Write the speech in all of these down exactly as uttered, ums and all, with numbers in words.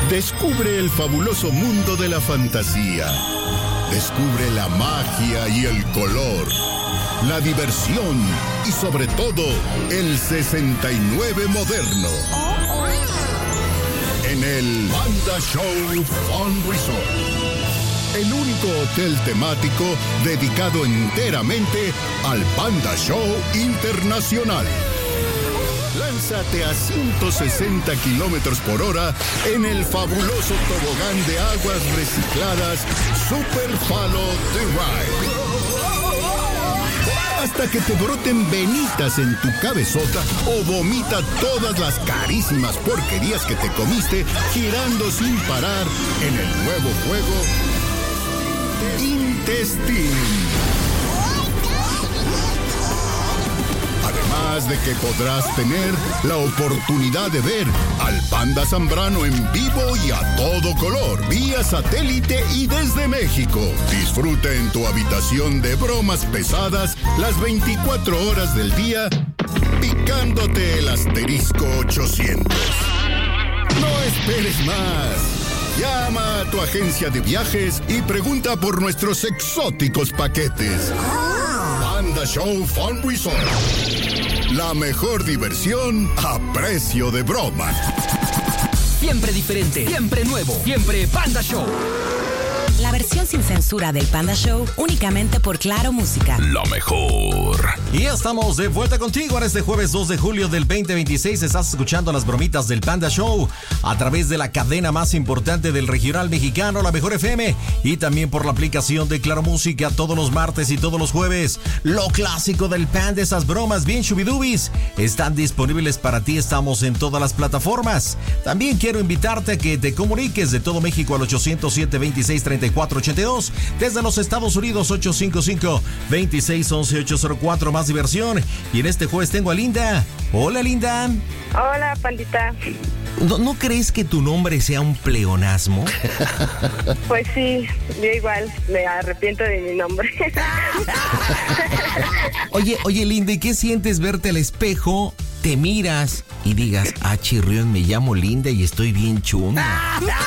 Descubre el fabuloso mundo de la fantasía. Descubre la magia y el color, la diversión y sobre todo el sesenta y nueve moderno. En el Panda Show Fun Resort. El único hotel temático dedicado enteramente al Panda Show Internacional. Lánzate a ciento sesenta kilómetros por hora en el fabuloso tobogán de aguas recicladas Super Follow the Ride. Hasta que te broten venitas en tu cabezota o vomita todas las carísimas porquerías que te comiste girando sin parar en el nuevo juego Intestine. Además de que podrás tener la oportunidad de ver al Panda Zambrano en vivo y a todo color, vía satélite y desde México. Disfruta en tu habitación de bromas pesadas las veinticuatro horas del día, picándote el asterisco ochocientos. No esperes más. Llama a tu agencia de viajes y pregunta por nuestros exóticos paquetes. Panda Show Fun Resort. La mejor diversión a precio de broma. Siempre diferente, siempre nuevo, siempre Panda Show. La versión sin censura del Panda Show, únicamente por Claro Música. La mejor. Y ya estamos de vuelta contigo en este jueves dos de julio del veinte veintiséis. Estás escuchando las bromitas del Panda Show a través de la cadena más importante del regional mexicano, La Mejor F M, y también por la aplicación de Claro Música todos los martes y todos los jueves. Lo clásico del Panda, esas bromas bien chubidubis, están disponibles para ti. Estamos en todas las plataformas. También quiero invitarte a que te comuniques de todo México al ocho cero siete, veintiséis, treinta y cuatro ochenta y dos. Desde los Estados Unidos, ocho cinco cinco, veintiséis, once, ochocientos cuatro. Más diversión. Y en este jueves tengo a Linda. Hola, Linda. Hola, Pandita. ¿No, ¿No crees que tu nombre sea un pleonasmo? Pues sí, yo igual me arrepiento de mi nombre. Oye, oye, Linda, ¿y qué sientes verte al espejo, te miras y digas, ah, chirrión, me llamo Linda y estoy bien chunda?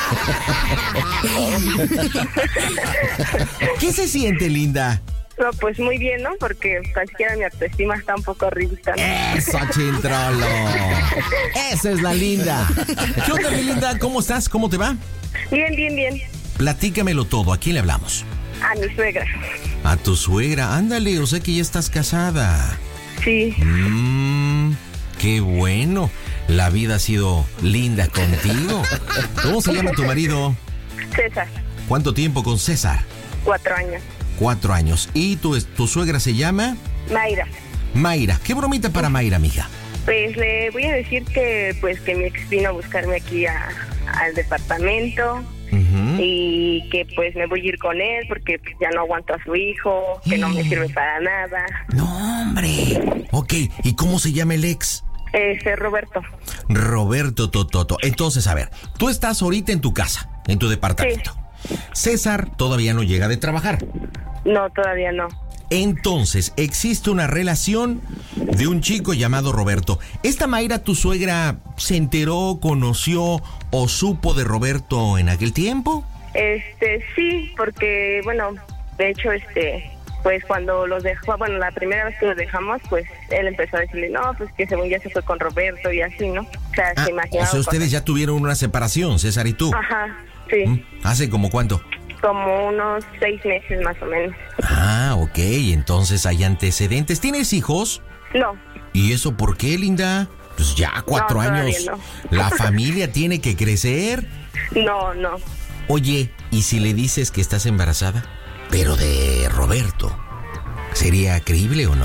¿Qué se siente, Linda? No, pues muy bien, ¿no? Porque tan siquiera mi autoestima está un poco arriba, ¿no? ¡Eso, chintrolo! ¡Esa es la Linda! ¿Qué onda, mi Linda? ¿Cómo estás? ¿Cómo te va? Bien, bien, bien. Platícamelo todo. ¿A quién le hablamos? A mi suegra. A tu suegra. Ándale, o sea que ya estás casada. Sí. Mmm, qué bueno. La vida ha sido linda contigo. ¿Cómo se llama tu marido? César. ¿Cuánto tiempo con César? Cuatro años. Cuatro años. ¿Y tu, tu suegra se llama? Mayra. Mayra. ¿Qué bromita para Mayra, mija? Pues le voy a decir que pues que mi ex vino a buscarme aquí a, al departamento. Uh-huh. Y que pues me voy a ir con él porque pues, ya no aguanto a su hijo, que no me sirve para nada. No, hombre. Ok, ¿y cómo se llama el ex? Este, Roberto. Roberto Tototo. Entonces, a ver, tú estás ahorita en tu casa, en tu departamento. Sí. César todavía no llega de trabajar. No, todavía no. Entonces, existe una relación de un chico llamado Roberto. ¿Esta Mayra, tu suegra, se enteró, conoció o supo de Roberto en aquel tiempo? Este, sí, porque, bueno, de hecho, este, pues cuando los dejó, bueno, la primera vez que los dejamos, pues él empezó a decirle, no, pues que según ya se fue con Roberto y así, ¿no? O sea, ah, se imaginaba. O sea, ustedes cosas. Ya tuvieron una separación, César y tú. Ajá, sí. ¿Hace como cuánto? Como unos seis meses más o menos. Ah, ok, entonces hay antecedentes. ¿Tienes hijos? No. ¿Y eso por qué, Linda? Pues ya cuatro no, años. No. ¿La familia tiene que crecer? No, no. Oye, ¿y si le dices que estás embarazada? Pero de Roberto, ¿sería creíble o no?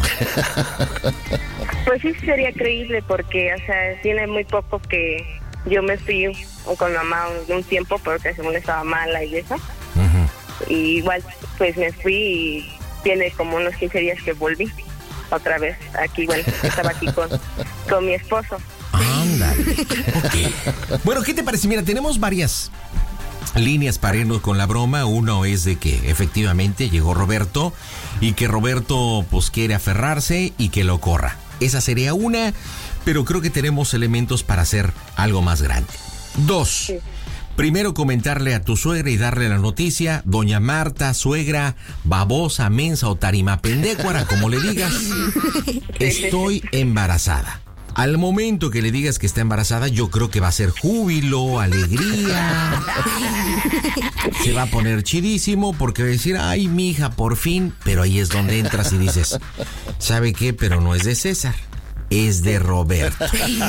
Pues sí sería creíble porque, o sea, tiene muy poco que yo me fui con mamá un, un tiempo porque según estaba mala y eso. Uh-huh. Y igual, pues me fui y tiene como unos quince días que volví otra vez aquí, bueno, estaba aquí con, con mi esposo. Ándale. Okay. Bueno, ¿qué te parece? Mira, tenemos varias líneas para irnos con la broma. Uno es de que efectivamente llegó Roberto y que Roberto pues quiere aferrarse y que lo corra. Esa sería una, pero creo que tenemos elementos para hacer algo más grande. Dos, sí. Primero comentarle a tu suegra y darle la noticia, doña Marta, suegra, babosa, mensa o tarima pendecuara, como le digas, estoy embarazada. Al momento que le digas que está embarazada, yo creo que va a ser júbilo, alegría. Se va a poner chidísimo porque va a decir, ay, mija, por fin. Pero ahí es donde entras y dices, ¿sabe qué? Pero no es de César, es de Roberto.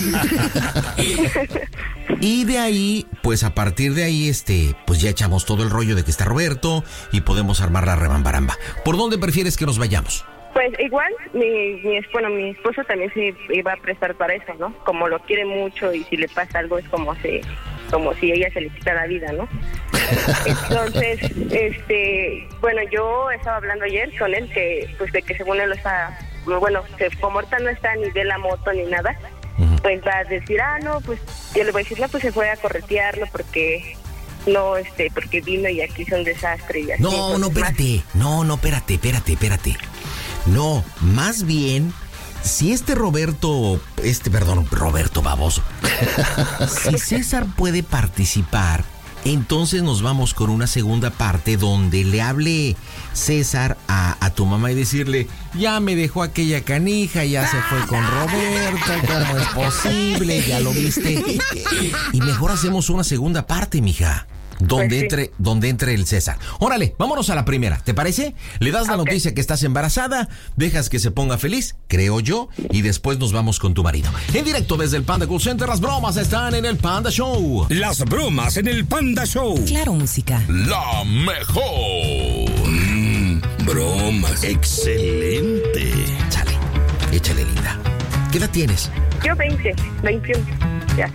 Y de ahí, pues a partir de ahí, este, pues ya echamos todo el rollo de que está Roberto y podemos armar la rebambaramba. ¿Por dónde prefieres que nos vayamos? Pues igual, mi, mi, bueno, mi esposo también se iba a prestar para eso, ¿no? Como lo quiere mucho y si le pasa algo es como si, como si ella se le quita la vida, ¿no? Entonces, este, bueno, yo estaba hablando ayer con él que, pues de que según él está, bueno, que como ahorita no está ni de la moto ni nada, pues va a decir, ah, no, pues yo le voy a decir, no, pues se fue a corretearlo porque no, este, porque vino y aquí son desastre y así. No, entonces, no, espérate, más... no, no, espérate, espérate, espérate. No, más bien, si este Roberto, este, perdón, Roberto baboso, si César puede participar, entonces nos vamos con una segunda parte donde le hable César a, a tu mamá y decirle, ya me dejó aquella canija, ya se fue con Roberto, ¿cómo es posible? Ya lo viste. Y mejor hacemos una segunda parte, mija. Donde pues sí. entre, donde entre el César. Órale, vámonos a la primera, ¿te parece? Le das la okay. noticia que estás embarazada, dejas que se ponga feliz, creo yo, y después nos vamos con tu marido. En directo desde el Panda Cool Center, las bromas están en el Panda Show. Las bromas en el Panda Show. Claro, música. La mejor. Mm, bromas. Excelente. Chale, échale, linda. ¿Qué edad tienes? Yo veinte, veintiuno, ya.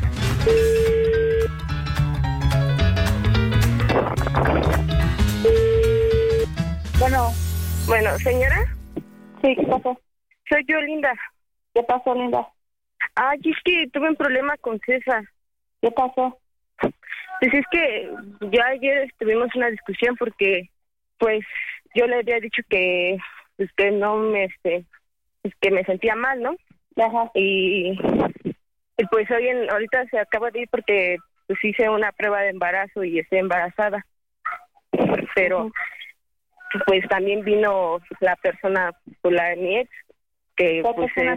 Bueno, bueno, señora. Sí, ¿qué pasó? Soy yo, Linda. ¿Qué pasó, Linda? Ay, es que tuve un problema con César. ¿Qué pasó? Pues es que ya ayer tuvimos una discusión porque, pues, yo le había dicho que, pues, que no me, este, pues, que me sentía mal, ¿no? Ajá. Y, y pues hoy, en, ahorita se acaba de ir porque, pues, hice una prueba de embarazo y estoy embarazada. Pero... Uh-huh. Pues también vino la persona, pues la de mi ex, que pues es,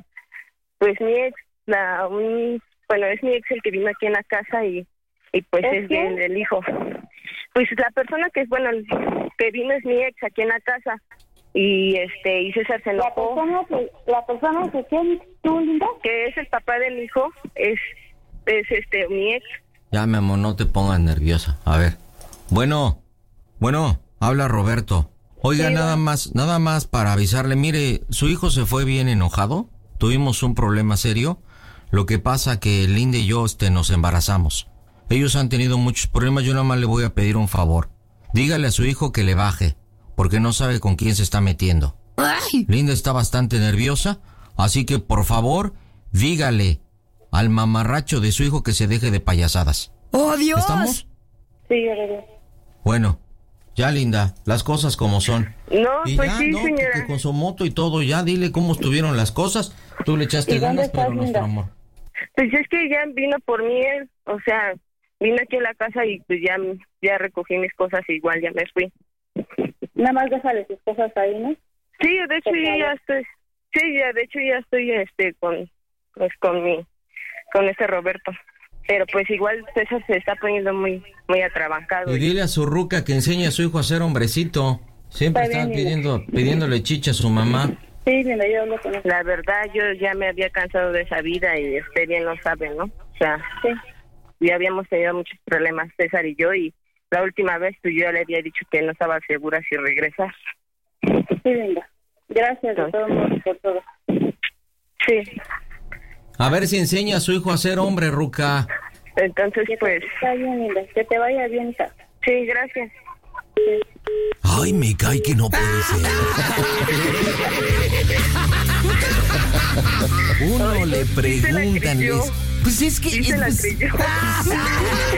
pues mi ex, la, un, bueno, es mi ex el que vino aquí en la casa y, y pues es, es bien el hijo. Pues la persona que es, bueno, el que vino es mi ex aquí en la casa y este, y César se enojó. La persona que, la persona que tienes tú, Linda, que es el papá del hijo, es, es este, mi ex. Ya, mi amor, no te pongas nerviosa. A ver, bueno, bueno. Habla Roberto. Oiga, sí, nada más, nada más para avisarle, mire, su hijo se fue bien enojado, tuvimos un problema serio, lo que pasa que Linda y yo este, nos embarazamos. Ellos han tenido muchos problemas, yo nada más le voy a pedir un favor. Dígale a su hijo que le baje, porque no sabe con quién se está metiendo. Ay. Linda está bastante nerviosa, así que por favor, dígale al mamarracho de su hijo que se deje de payasadas. ¡Oh, Dios! Sí, yo le digo. Bueno. Ya, Linda, las cosas como son. No, y pues ya, sí, no, señora. Que con su moto y todo, ya dile cómo estuvieron las cosas. Tú le echaste ganas, pero nuestro amor. Pues es que ya vino por mí él, o sea, vino aquí a la casa y pues ya, ya recogí mis cosas y igual ya me fui. Nada más déjale sus cosas ahí, ¿no? Sí, de hecho ya, ya estoy, sí, ya, de hecho ya estoy, este, con, pues con mi, con este Roberto. Pero pues igual César se está poniendo muy muy atrabancado. Y dile a su ruca que enseñe a su hijo a ser hombrecito. Siempre está están pidiendo pidiéndole chicha a su mamá. Sí, mira, yo hablo con él. La verdad, yo ya me había cansado de esa vida y usted bien lo sabe, ¿no? O sea, sí. Ya habíamos tenido muchos problemas, César y yo, y la última vez pues, yo le había dicho que no estaba segura si regresar. Sí, linda. Gracias de todos modos por todo. Sí. A ver si enseña a su hijo a ser hombre, ruca. Entonces, que pues... Está bien, linda. Que te vaya bien, hija. Sí, gracias. Sí. Ay, me cae que no puede ser. Uno Ay, le preguntan... Sí pues es que... Sí se la pues, creyó.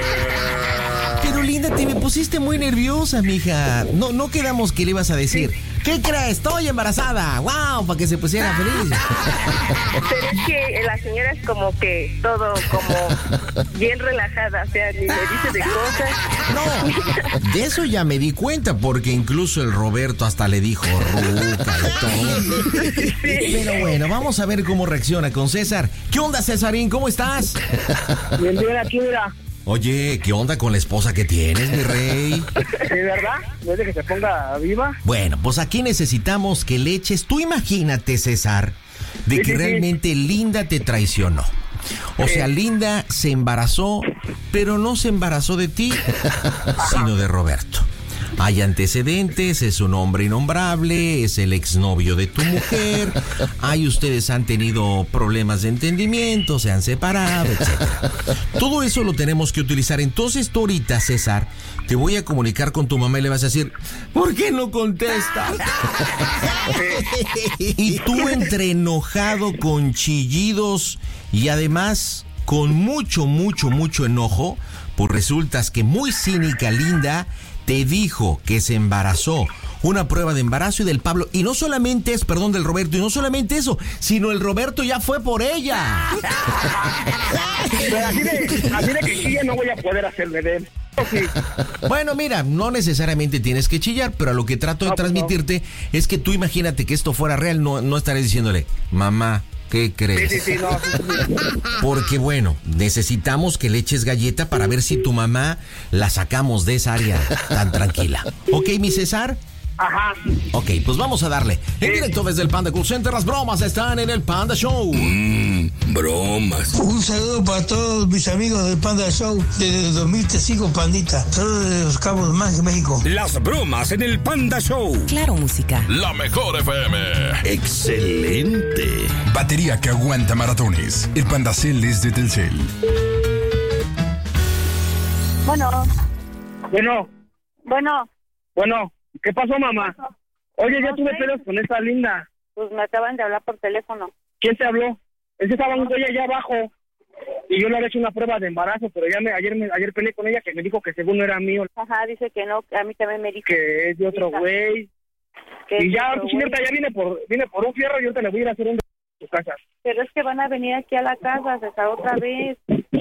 Pero Linda, te me pusiste muy nerviosa, mija. No, no quedamos que le ibas a decir. ¿Qué crees? Estoy embarazada. ¡Wow! Para que se pusiera feliz. Pero es que la señora es como que todo como bien relajada, o sea, ni me dice de cosas. No, de eso ya me di cuenta, porque incluso el Roberto hasta le dijo ruca y todo. Sí. Pero bueno, vamos a ver cómo reacciona con César. ¿Qué onda, Cesarín? ¿Cómo estás? Bien, bien, aquí, mira. Oye, ¿qué onda con la esposa que tienes, mi rey? ¿De verdad? ¿No es de que se ponga viva? Bueno, pues aquí necesitamos que le eches. Tú imagínate, César, de Sí, que sí, realmente Linda te traicionó. O sea, Linda se embarazó, pero no se embarazó de ti, sino de Roberto. Hay antecedentes, es un hombre innombrable, es el exnovio de tu mujer, ahí ustedes han tenido problemas de entendimiento, se han separado, etcétera. Todo eso lo tenemos que utilizar. Entonces tú ahorita, César, te voy a comunicar con tu mamá y le vas a decir, ¿por qué no contesta? Y tú entre enojado, con chillidos y además con mucho, mucho, mucho enojo, pues resultas que muy cínica Linda te dijo que se embarazó, una prueba de embarazo y del Pablo, y no solamente es, perdón, del Roberto, y no solamente eso, sino el Roberto ya fue por ella. Pero así de, así de que chilla no voy a poder hacerme de él. Sí. Bueno, mira, no necesariamente tienes que chillar, pero a lo que trato de No, pues transmitirte es que tú imagínate que esto fuera real, no, no estaré diciéndole, mamá, ¿qué crees? Sí, sí, sí, no. Sí, sí. Porque bueno, necesitamos que le eches galleta para ver si tu mamá la sacamos de esa área tan tranquila. ¿Ok, mi César? Ajá. Ok, pues vamos a darle. En directo desde el Panda Cool Center, las bromas están en el Panda Show. Mmm, bromas. Un saludo para todos mis amigos del Panda Show desde dos mil cinco, Pandita. Todos de Los Cabos, más México. Las bromas en el Panda Show. Claro, música. La mejor F M. Excelente. Batería que aguanta maratones. El Pandacel es de Telcel. Bueno, Bueno, bueno, bueno. ¿Qué pasó, mamá? Oye, ya No tuve sé. pedos con esa Linda. pues me acaban de hablar por teléfono. ¿Quién te habló? Es que estaba ella allá abajo. Y yo le había hecho una prueba de embarazo, pero ya me, ayer me, ayer peleé con ella que me dijo que según no era mío, Ajá, dice que no, que a mí también me dijo. que es de otro Hija. güey. que Y es ya, otro señorita, güey. ya viene por, viene por un fierro y ahorita le voy a ir a hacer un de su casa. Pero es que van a venir aquí a la casa, César, otra vez.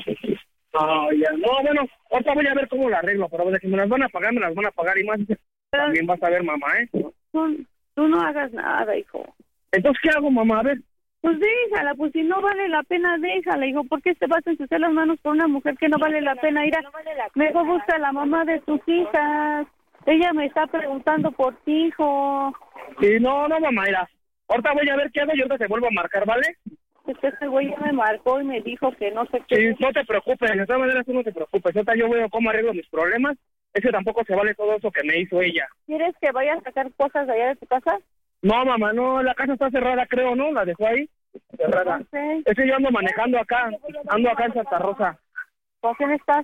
No, ya, no, bueno, ahorita voy a ver cómo la arreglo, pero de que me las van a pagar, me las van a pagar y más. Pero También vas a ver, mamá, ¿eh? tú, tú no hagas nada, hijo. Entonces, ¿qué hago, mamá? A ver. Pues déjala, pues si no vale la pena, déjala, hijo. ¿Por qué te vas a ensuciar las manos por una mujer que no vale la pena ir a... Mejor busca a la mamá de tus hijas. Ella me está preguntando por ti, hijo. Sí, no, no, mamá, mira. Ahorita voy a ver qué hago y ahorita te vuelvo a marcar, ¿vale? Es que este güey ya me marcó y me dijo que no sé Sí, qué. no te preocupes, de todas maneras tú no te preocupes. Ahorita yo veo cómo arreglo mis problemas. Es que tampoco se vale todo eso que me hizo ella. ¿Quieres que vaya a sacar cosas de allá de tu casa? No, mamá, no, la casa está cerrada, creo, ¿no? La dejó ahí, cerrada. No sé. Es que yo ando manejando acá, ando acá en Santa Rosa. ¿Con quién estás?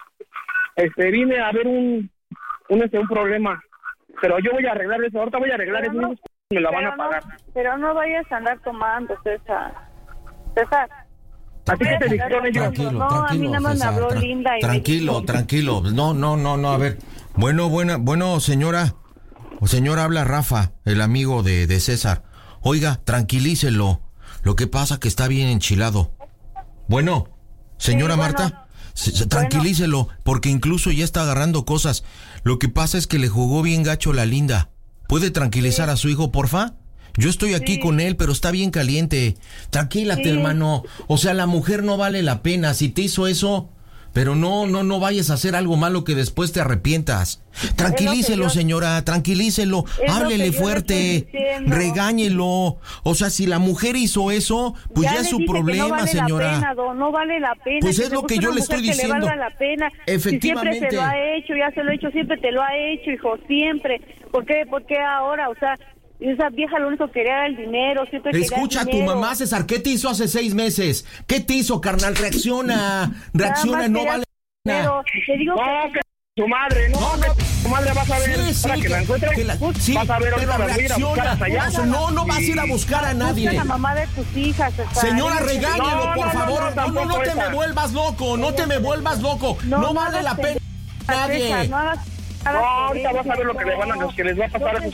Este, vine a ver un, un, este, un problema. Pero yo voy a arreglar eso, ahorita voy a arreglar Pero eso no, y me la van pero a pagar. No, pero no vayas a andar tomando, César. César. ¿A ti qué te dijeron ellos? Tranquilo, No, a mí tranquilo, nada más me César, habló tra- Linda y me Tranquilo, dijo- tranquilo. No, no, no, no, a ver. Bueno, buena, bueno, señora. O señora, habla Rafa, el amigo de, de César. Oiga, tranquilícelo. Lo que pasa que está bien enchilado. Bueno, señora Sí, bueno. Marta, se- se- tranquilícelo, porque incluso ya está agarrando cosas. Lo que pasa es que le jugó bien gacho la Linda. ¿Puede tranquilizar a su hijo, porfa? Yo estoy aquí Sí. con él, pero está bien caliente. Tranquílate, Sí. hermano. O sea, la mujer no vale la pena. Si te hizo eso, pero no, no, no vayas a hacer algo malo que después te arrepientas. Tranquilícelo, yo- señora, tranquilícelo. Es lo Háblele que yo le fuerte. estoy diciendo. Regáñelo. O sea, si la mujer hizo eso, pues ya, le es su dije que problema, no vale señora. La pena, don, no vale la pena. Pues es se lo busque que yo una le estoy mujer que diciendo. le valga la pena. Efectivamente. Si siempre se lo ha hecho, ya se lo ha hecho, siempre te lo ha hecho, hijo, siempre. ¿Por qué, por qué ahora? O sea, esa vieja lo único que quería era el dinero, siempre quería el Escucha a tu dinero. mamá, César. ¿Qué te hizo hace seis meses? ¿Qué te hizo, carnal? Reacciona. Reacciona, Nada más no quería vale. dinero. Te digo No, que... que tu madre, no, No, que no. tu madre vas a ver, Sí, sí, para que la encuentre, que la- sí, vas a ver, pero ahorita las voy a ir a buscar reacciona. hasta allá. O sea, no, no vas a ir a buscar a Busca nadie. a la mamá de tus hijas, César. Señora, Dile que- regáñelo, No, por no, no, favor. no, No, no, tampoco no te esa. me vuelvas loco. No te me vuelvas loco. No, No no vale la hagas pena pendejadas, nadie. César, no hagas No, ahorita vas a ver lo que, le van a, que les va a pasar a esos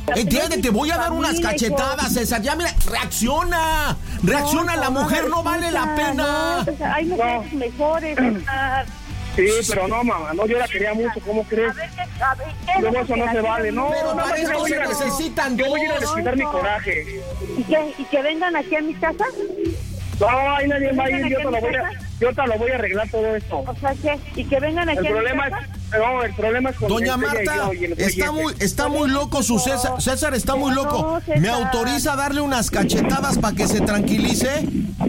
entiende, te voy a dar unas cachetadas, César. Ya mira, reacciona. Reacciona, la mujer no vale la pena. No, hay mujeres mejores, César. Sí, pero no, mamá, no, yo la quería mucho, ¿cómo crees? A ver, a ver, ¿qué? Luego eso no se vale, no. Pero no, para yo esto voy se a ir a- necesitan yo voy a ir a dos. desquitar mi coraje. ¿Y que, ¿Y que vengan aquí a mi casa? No, ahí nadie va a ir, yo te lo voy a, yo te lo voy a arreglar todo esto. O sea, ¿qué? ¿Y que vengan aquí El a mi problema es, casa? no, el problema es con Doña el Celia y Marta, yo y el güey está ese. muy, está muy loco su César. César está muy loco. ¿Me autoriza a darle unas cachetadas para que se tranquilice?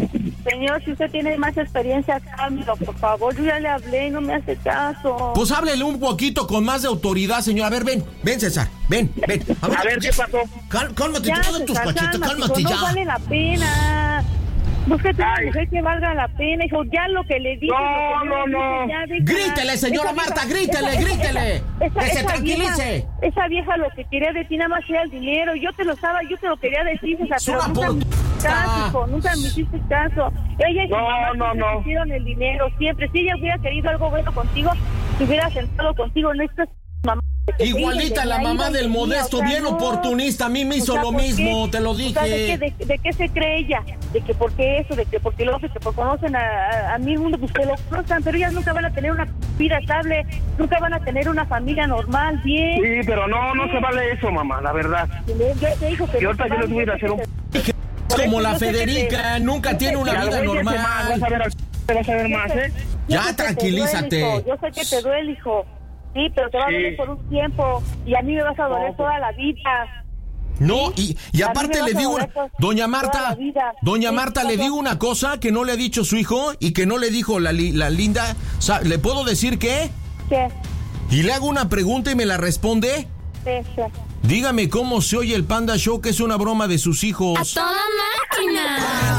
Señor, si usted tiene más experiencia, cálmelo, por favor. Yo ya le hablé y no me hace caso. Pues háblele un poquito con más de autoridad, señor. A ver, ven, ven, César, ven, ven. A ver, ¿qué pasó? Cal- cálmate, Ya, tú de tus César, cachetas, cálmate, cálmate hijo, ya. no vale la pena. Búsquete una Ay. mujer que valga la pena, hijo. Ya lo que le dije. No, lo que yo no, le dije, no. ya deja. Grítele, señora Esa Marta, vieja- grítele, esa- grítele. esa- Que se esa tranquilice. vieja- esa vieja lo que quería de ti nada más era el dinero. Yo te lo estaba, yo te lo quería decir, César, Es pero una nunca me hiciste porquería. caso, hijo, nunca me hiciste caso. Ella y su No, mamá no, siempre no. quisieron el dinero, siempre. Si ella hubiera querido algo bueno contigo, se hubiera sentado contigo. No estás mamá. que te Igualita dije, la de mamá ahí, del de mí, Modesto, o sea, bien no. oportunista. A mí me hizo O sea, lo ¿por mismo, qué? te lo O sea, ¿de qué, dije. de, de qué se cree ella? De que por qué eso, de que porque lo que por conocen a, a, a mí el mundo, pues que lo conozcan, pero ellas nunca van a tener una vida estable, nunca van a tener una familia normal, bien. Sí, pero no, no se vale eso, mamá, la verdad. Yo te digo que Y ahorita yo les voy a ir a hacer un... Es como la Federica, nunca tiene una Ya, vida güey, ya sé más, vas a normal. ver, al- te vas a ver más, ¿eh? Ya, Yo sé que te tranquilízate. duele, hijo, yo sé que te duele, hijo. Sí, pero te va a Sí. doler por un tiempo y a mí me vas a doler No, toda la vida. No, y, y A mí aparte me le vas a digo, doler toda doña la Marta, vida. doña Sí, Marta, le todo. digo una cosa que no le ha dicho su hijo y que no le dijo la, li- la linda. Sa- ¿Le puedo decir qué? ¿Qué? Y le hago una pregunta y me la responde. Este. Dígame cómo se oye el Panda Show, que es una broma de sus hijos. ¡Toda máquina!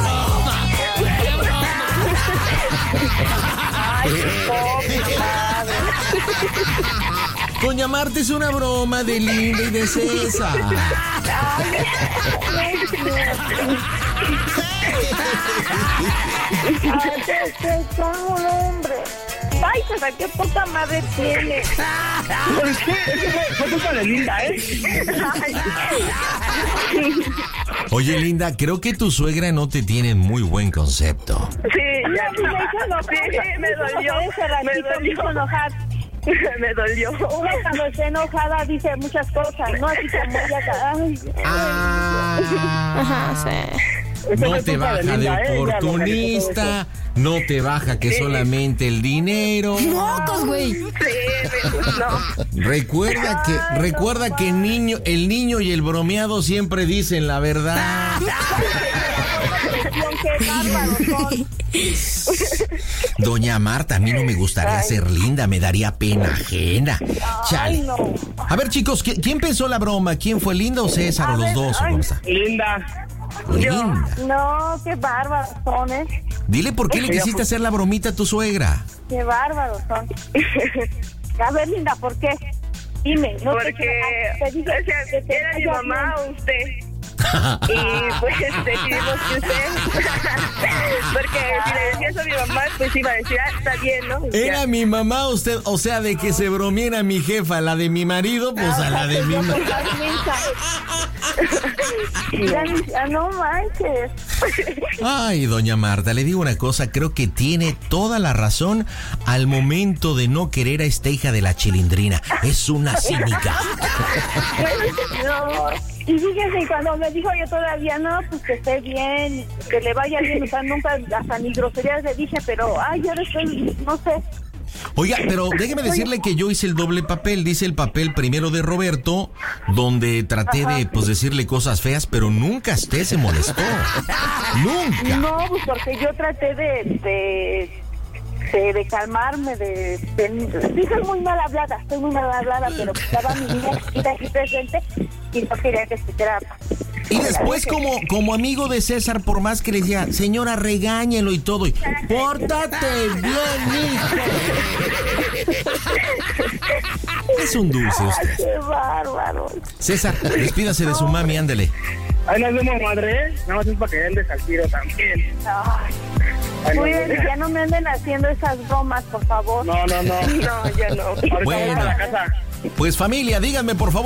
Ay, qué pobre madre. Doña Marta, es una broma de Linda y de César. Ay, qué, qué como un hombre. Ay, César, qué poca madre tiene. ¿Sabes qué? Eso fue- fue culpa de Linda, ¿eh? Oye, Linda, creo que tu suegra no te tiene muy buen concepto. Sí, ya. Sí, me hizo enojar. Sí, me dolió. Ese ratito Me me hizo dolió. enojar. Me dolió. Una cuando está enojada dice muchas cosas, no así como ella. Ay, Ah, Ajá, sí. Eso no fue te culpa baja de Linda, ¿eh? Ella lo organizó todo oportunista, no te baja que solamente el dinero. ¡Mocos, güey! Sí, me- no. Recuerda que, Ay, recuerda no, que el niño, el niño y el bromeado siempre dicen la verdad. qué bárbaros son. Doña Marta, a mí no me gustaría Ay. ser linda, me daría pena ajena. Ay, Chale. no. A ver, chicos, ¿qui- ¿quién pensó la broma? ¿Quién fue, Linda o César A o los ver, dos? ¿O ay. cómo está? Linda. Linda. No, qué bárbaros son, ¿eh? Dile por qué le Ella quisiste fue- hacer la bromita a tu suegra. Qué bárbaros son. A ver, Linda, ¿por qué? Dime, no te- Porque te dije o sea, que te era mi vaya mamá bien. o usted. Y pues decidimos que usted. Porque si le decía eso a mi mamá, pues iba a decir, ah, está bien, ¿no? Y Era ya. mi mamá, usted, o sea, de que se bromiera mi jefa, la de mi marido, pues a la de mi Yo ma- soy más mensa. Ya ni- ah, no manches. Ay, doña Marta, le digo una cosa, creo que tiene toda la razón al momento de no querer a esta hija de la chilindrina. Es una cínica. No. Y fíjense, cuando me dijo yo todavía, no, pues que esté bien, que le vaya bien, o sea, nunca hasta ni groserías le dije, pero, ay, ya después, no sé. Oiga, pero déjeme decirle que yo hice el doble papel. Dice el papel primero de Roberto, donde traté de, pues, decirle cosas feas, pero nunca usted se molestó. Nunca. No, pues porque yo traté de, de, de, de calmarme, de, de... Sí, soy muy mal hablada, estoy muy mal hablada, pero estaba mi niña chiquita aquí presente y no quería que se quedara. Y después, como, como amigo de César, por más que le decía, señora, regáñelo y todo, y, pórtate bien, hijo. Es un dulce Ay, usted. qué bárbaro. César, despídase de su mami, ándele. Ahí nos vemos, madre, ¿eh? Nada más es para que andes al tiro también. Ay, Ay, no, cuídense, no, ya no me anden haciendo esas bromas, por favor. no, no, no. No, ya no. Ahorita Bueno. vamos a la casa. Pues familia, díganme por favor.